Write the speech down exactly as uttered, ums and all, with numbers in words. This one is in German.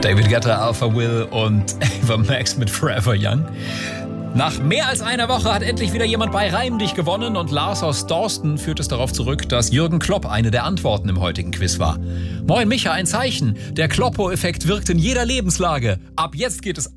David Guetta, Alpha Will und Ava Max mit Forever Young. Nach mehr als einer Woche hat endlich wieder jemand bei Reim dich gewonnen und Lars aus Dorsten führt es darauf zurück, dass Jürgen Klopp eine der Antworten im heutigen Quiz war. Moin Micha, ein Zeichen. Der Kloppo-Effekt wirkt in jeder Lebenslage. Ab jetzt geht es